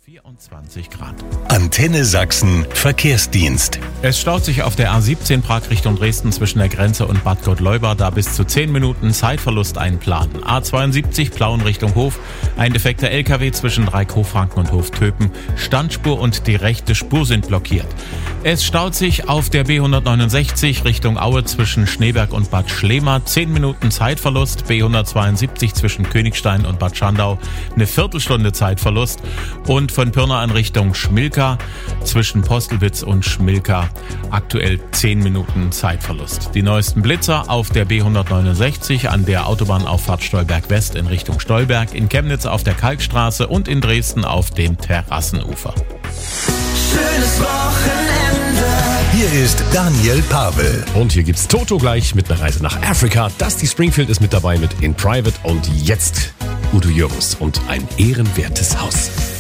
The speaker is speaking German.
24 Grad. Antenne Sachsen Verkehrsdienst. Es staut sich auf der A17 Prag Richtung Dresden zwischen der Grenze und Bad Gottleuba, da bis zu 10 Minuten Zeitverlust einplanen. A72 Plauen Richtung Hof, ein defekter LKW zwischen Dreieck-Hofranken und Hoftöpen, Standspur und die rechte Spur sind blockiert. Es staut sich auf der B169 Richtung Aue zwischen Schneeberg und Bad Schlema, 10 Minuten Zeitverlust, B172 zwischen Königstein und Bad Schandau, eine Viertelstunde Zeitverlust und von Pirna in Richtung Schmilka zwischen Postelwitz und Schmilka aktuell 10 Minuten Zeitverlust. Die neuesten Blitzer auf der B169 an der Autobahnauffahrt Stolberg West in Richtung Stolberg, in Chemnitz auf der Kalkstraße und in Dresden auf dem Terrassenufer. Schönes Wochenende. Hier ist Daniel Pavel. Und hier gibt's Toto gleich mit einer Reise nach Afrika. Dusty Springfield ist mit dabei mit In Private und jetzt Udo Jürgens und ein ehrenwertes Haus.